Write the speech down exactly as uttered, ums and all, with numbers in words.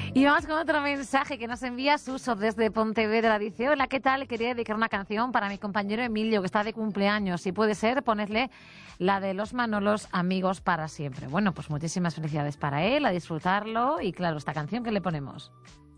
Y vamos con otro mensaje que nos envía Suso desde Pontevedra. Dice, hola, ¿qué tal? Quería dedicar una canción para mi compañero Emilio, que está de cumpleaños. Si puede ser, ponedle la de Los Manolos, Amigos para Siempre. Bueno, pues muchísimas felicidades para él, a disfrutarlo. Y claro, esta canción, ¿qué le ponemos?